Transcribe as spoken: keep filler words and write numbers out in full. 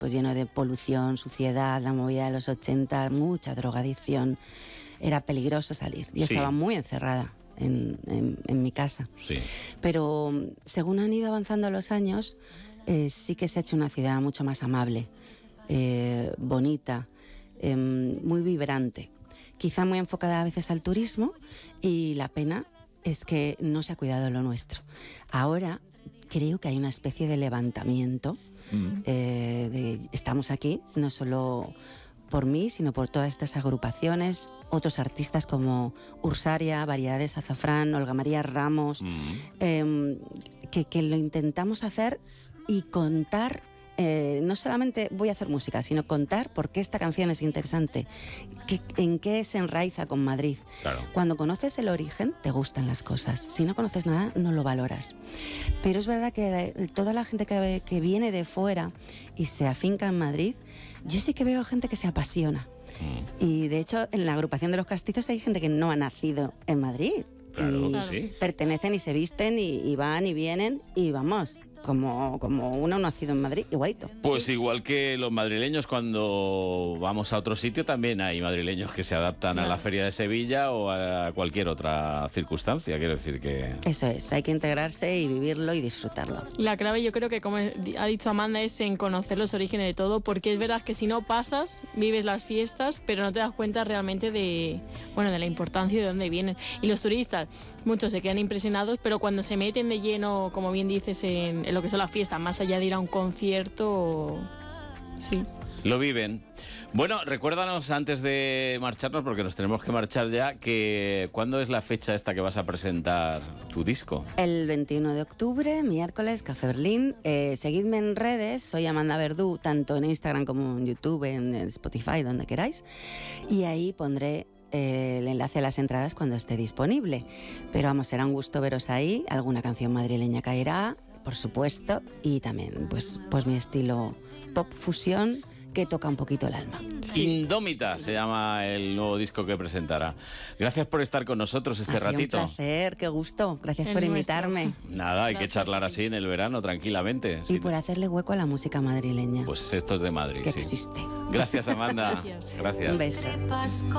pues lleno de polución, suciedad, la movida de los ochenta, mucha drogadicción. Era peligroso salir. Yo Sí. estaba muy encerrada en, en, en mi casa. Sí. Pero según han ido avanzando los años, eh, sí que se ha hecho una ciudad mucho más amable, eh, bonita, eh, muy vibrante. Quizá muy enfocada a veces al turismo, y la pena es que no se ha cuidado lo nuestro. Ahora creo que hay una especie de levantamiento. Mm. Eh, de, estamos aquí, no solo por mí, sino por todas estas agrupaciones, otros artistas como Ursaria, Variedades Azafrán, Olga María Ramos, mm. eh, que, que lo intentamos hacer y contar. Eh, no solamente voy a hacer música, sino contar por qué esta canción es interesante, que, en qué se enraiza con Madrid. Claro. Cuando conoces el origen, te gustan las cosas. Si no conoces nada, no lo valoras. Pero es verdad que toda la gente que, que viene de fuera y se afinca en Madrid, yo sí que veo gente que se apasiona. Mm. Y de hecho, en la agrupación de los castizos hay gente que no ha nacido en Madrid. Claro, y claro. Sí. Pertenecen y se visten y, y van y vienen y vamos... Como, como uno nacido en Madrid, igualito. Pues igual que los madrileños, cuando vamos a otro sitio, también hay madrileños que se adaptan claro. a la Feria de Sevilla o a cualquier otra circunstancia. Quiero decir que... Eso es, hay que integrarse y vivirlo y disfrutarlo. La clave, yo creo que, como ha dicho Amanda, es en conocer los orígenes de todo, porque es verdad que si no pasas, vives las fiestas, pero no te das cuenta realmente de, bueno, de la importancia y de dónde vienen. Y los turistas, muchos se quedan impresionados, pero cuando se meten de lleno, como bien dices, en en lo que son las fiestas, más allá de ir a un concierto, sí. Lo viven. Bueno, recuérdanos antes de marcharnos, porque nos tenemos que marchar ya, que ¿cuándo es la fecha esta que vas a presentar tu disco? El veintiuno de octubre, miércoles, Café Berlín. Eh, seguidme en redes, soy Amanda Verdú, tanto en Instagram como en YouTube, en Spotify, donde queráis. Y ahí pondré el enlace a las entradas cuando esté disponible. Pero vamos, será un gusto veros ahí. Alguna canción madrileña caerá, por supuesto, y también pues, pues mi estilo pop fusión que toca un poquito el alma. Sí. Indómita se llama el nuevo disco que presentará. Gracias por estar con nosotros este ha sido ratito. Un placer, qué gusto. Gracias el por nuestro. invitarme. Nada, hay Gracias que charlar así en el verano, tranquilamente. Y sí. por hacerle hueco a la música madrileña. Pues esto es de Madrid, que sí. existe. Gracias, Amanda. Gracias. Gracias. Un beso.